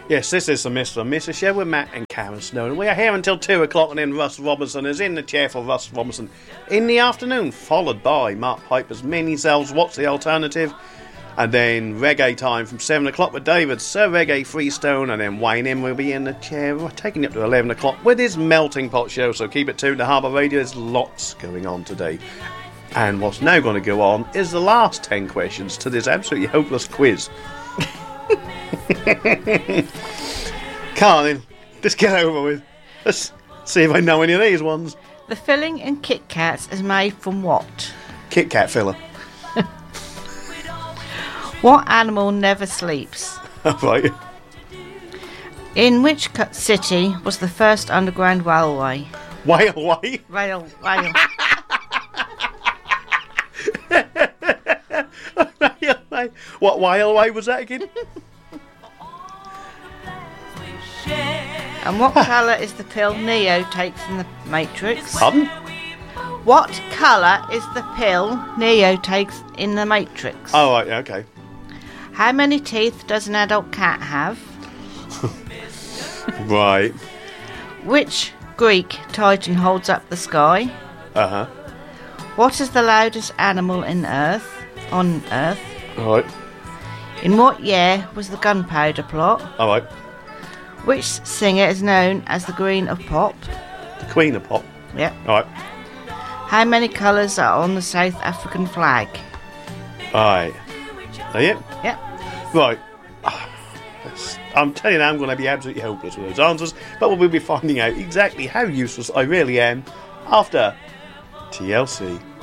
Yes, this is the Mr. and Mrs. Show with Matt and Karen Snowden. We are here until 2 o'clock, and then Russ Robinson is in the chair for Russ Robinson in the afternoon, followed by Mark Piper's Mini Cells, What's the Alternative? And then Reggae Time from 7 o'clock with David, Sir Reggae Freestone, and then Wayne M will be in the chair, taking it to 11 o'clock with his Melting Pot Show. So keep it tuned to Harbour Radio, there's lots going on today. And what's now going to go on is the last 10 questions to this absolutely hopeless quiz. Come on then, let's get over with. Let's see if I know any of these ones. The filling in Kit Kats is made from what? Kit Kat filler. What animal never sleeps? Right. In which city was the first underground railway? Railway? Rail. What railway was that again? And what colour is the pill Neo takes in the Matrix? Pardon? What colour is the pill Neo takes in the Matrix? Oh, right, yeah, okay. How many teeth does an adult cat have? Right. Which Greek titan holds up the sky? Uh-huh. What is the loudest animal on Earth? Right. In what year was the gunpowder plot? All right. Which singer is known as the Queen of Pop? The Queen of Pop. Yep. All right. How many colours are on the South African flag? Aye. Are you? Yep. Right. I'm telling you now, I'm going to be absolutely hopeless with those answers, but we'll be finding out exactly how useless I really am after TLC.